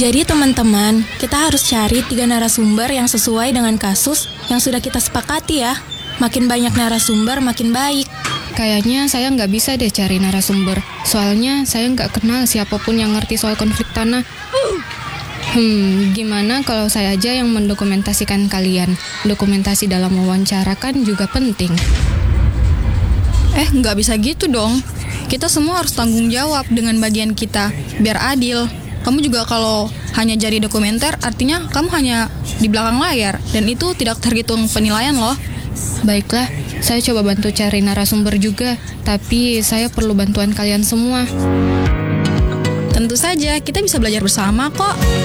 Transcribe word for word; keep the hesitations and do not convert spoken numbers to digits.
Jadi teman-teman, kita harus cari tiga narasumber yang sesuai dengan kasus yang sudah kita sepakati ya. Makin banyak narasumber, makin baik. Kayaknya saya nggak bisa deh cari narasumber. Soalnya saya nggak kenal siapapun yang ngerti soal konflik tanah. Hmm, gimana kalau saya aja yang mendokumentasikan kalian? Dokumentasi dalam wawancara kan juga penting. Eh, nggak bisa gitu dong. Kita semua harus tanggung jawab dengan bagian kita, biar adil. Kamu juga kalau hanya jadi dokumenter, artinya kamu hanya di belakang layar. Dan itu tidak terhitung penilaian loh. Baiklah, saya coba bantu cari narasumber juga. Tapi saya perlu bantuan kalian semua. Tentu saja, kita bisa belajar bersama kok.